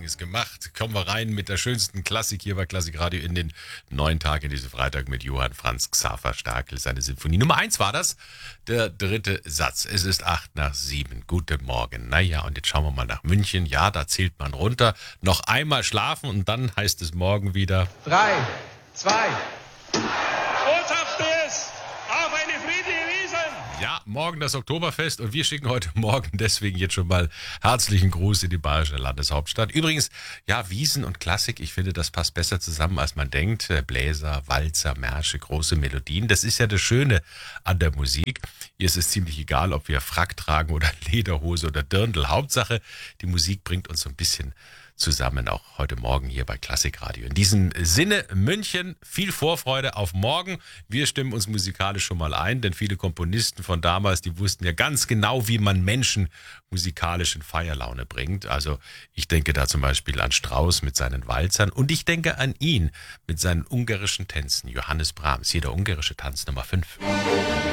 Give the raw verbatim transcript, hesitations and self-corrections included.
ist gemacht. Kommen wir rein mit der schönsten Klassik hier bei Klassik Radio in den neuen Tag in diesem Freitag mit Johann Franz Xaver Starkel. Seine Sinfonie Nummer eins war das, der dritte Satz. Es ist acht nach sieben. Guten Morgen. Naja, und jetzt schauen wir mal nach München. Ja, da zählt man runter. Noch einmal schlafen und dann heißt es morgen wieder Drei, zwei. Botschaftes auf eine friedliche Wiesn. Ja, morgen das Oktoberfest und wir schicken heute Morgen deswegen jetzt schon mal herzlichen Gruß in die bayerische Landeshauptstadt. Übrigens, ja, Wiesen und Klassik, ich finde, das passt besser zusammen, als man denkt. Bläser, Walzer, Märsche, große Melodien. Das ist ja das Schöne an der Musik. Hier ist es ziemlich egal, ob wir Frack tragen oder Lederhose oder Dirndl. Hauptsache, die Musik bringt uns so ein bisschen zusammen, auch heute Morgen hier bei Klassikradio. In diesem Sinne, München, viel Vorfreude auf morgen. Wir stimmen uns musikalisch schon mal ein, denn viele Komponisten von damals, die wussten ja ganz genau, wie man Menschen musikalisch in Feierlaune bringt. Also ich denke da zum Beispiel an Strauss mit seinen Walzern und ich denke an ihn mit seinen ungarischen Tänzen. Johannes Brahms, hier der ungarische Tanz Nummer fünf.